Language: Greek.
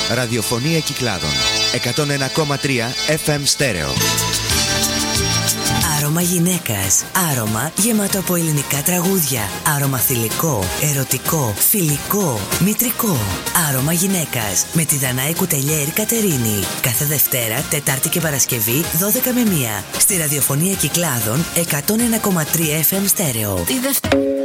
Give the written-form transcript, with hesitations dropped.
Ραδιοφωνία Κυκλάδων. 101,3 FM στέρεο. Άρωμα γυναίκας. Άρωμα γεμάτο από ελληνικά τραγούδια. Άρωμα θηλυκό, ερωτικό, φιλικό, μητρικό. Άρωμα γυναίκας. Με τη Δανάη Κουτελιέρη Κατερίνη. Κάθε Δευτέρα, Τετάρτη και Παρασκευή, 12 με 1. Στη Ραδιοφωνία Κυκλάδων, 101,3 FM στέρεο.